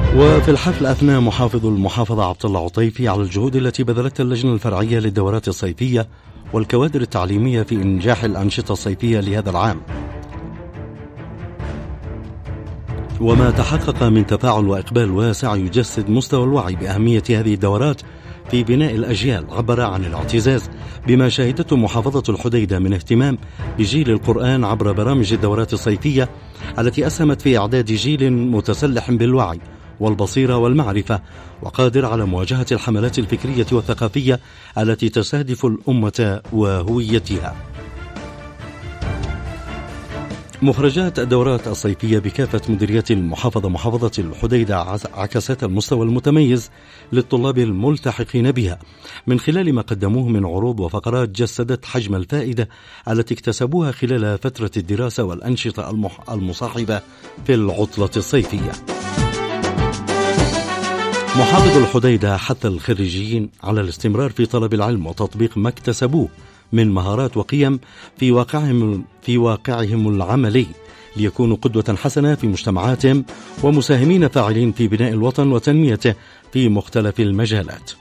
وفي الحفل أثنى محافظ المحافظة عبد الله عطيفي على الجهود التي بذلتها اللجنة الفرعية للدورات الصيفية والكوادر التعليمية في إنجاح الأنشطة الصيفية لهذا العام، وما تحقق من تفاعل وإقبال واسع يجسد مستوى الوعي بأهمية هذه الدورات في بناء الأجيال. عبر عن الاعتزاز بما شهدته محافظة الحديدة من اهتمام بجيل القرآن عبر برامج الدورات الصيفية التي أسهمت في إعداد جيل متسلح بالوعي والبصيرة والمعرفة وقادر على مواجهة الحملات الفكرية والثقافية التي تستهدف الأمة وهويتها. مخرجات الدورات الصيفية بكافة مديريات المحافظة محافظة الحديدة عكست المستوى المتميز للطلاب الملتحقين بها من خلال ما قدموه من عروض وفقرات جسدت حجم الفائدة التي اكتسبوها خلال فترة الدراسة والأنشطة المصاحبة في العطلة الصيفية. محافظ الحديدة حث الخريجين على الاستمرار في طلب العلم وتطبيق ما اكتسبوه من مهارات وقيم في واقعهم العملي ليكونوا قدوة حسنة في مجتمعاتهم ومساهمين فاعلين في بناء الوطن وتنميته في مختلف المجالات.